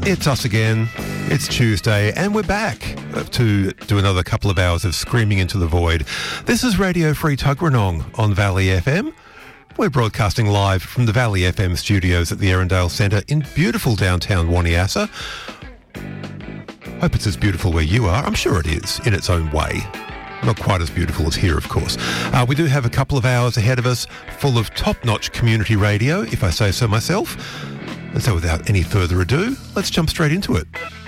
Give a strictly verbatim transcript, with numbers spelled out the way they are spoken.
It's us again. It's Tuesday and we're back to do another couple of hours of screaming into the void. This is Radio Free Tuggeranong on Valley F M. We're broadcasting live from the Valley F M studios at the Erindale Centre in beautiful downtown Waniassa. Hope it's as beautiful where you are. I'm sure it is in its own way. Not quite as beautiful as here, of course. Uh, we do have a couple of hours ahead of us full of top-notch community radio, if I say so myself. And so without any further ado, let's jump straight into it.